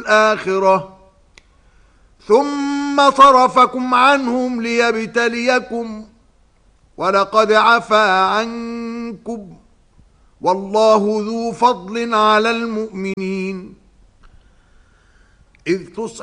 الآخرة ثم صرفكم عنهم ليبتليكم ولقد عفا عنكم والله ذو فضل على المؤمنين إذ